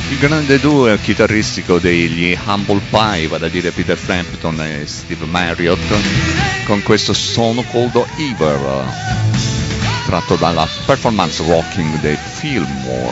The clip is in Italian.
Il grande duo chitarristico degli Humble Pie, vale a dire Peter Frampton e Steve Marriott, con questo Stone Cold Evil, tratto dalla performance rocking dei Fillmore.